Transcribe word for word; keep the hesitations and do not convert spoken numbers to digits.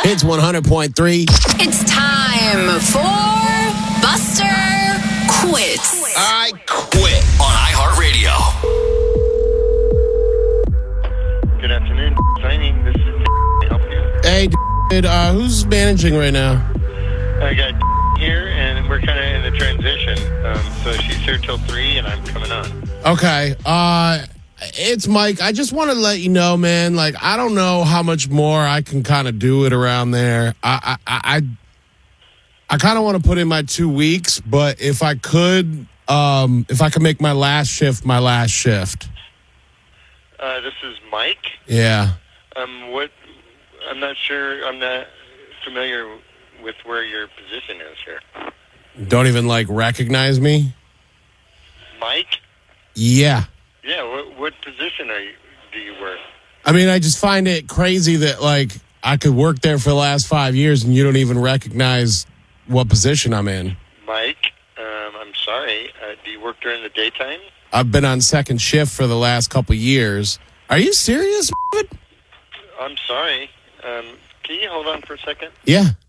Hits one hundred point three. It's time for Buster Quits. I quit. On iHeartRadio. Good afternoon. Signing. This is. Can I help you? Hey, dude, uh, who's managing right now? I got here, and we're kind of in the transition. Um, so she's here till three, and I'm coming on. Okay. Uh, it's Mike. I just want to let you know, man. Like, I don't know how much more I can kind of do it around there. I, I, I, I kind of want to put in my two weeks, but if I could, um, if I could make my last shift my last shift. Uh, this is Mike. Yeah. Um, what? I'm not sure. I'm not familiar with where your position is here. Don't even like recognize me. Mike? Yeah. Yeah. What, what position are you? Do you work? I mean, I just find it crazy that like I could work there for the last five years and you don't even recognize what position I'm in. Mike, um, I'm sorry. Uh, do you work during the daytime? I've been on second shift for the last couple years. Are you serious? I'm sorry. Um, can you hold on for a second? Yeah.